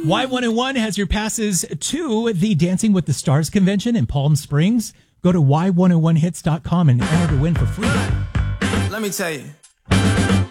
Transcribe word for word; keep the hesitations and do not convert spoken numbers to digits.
Y one oh one has your passes to the Dancing with the Stars convention in Palm Springs. Go to y one oh one hits dot com and enter to win for free. Let me tell you.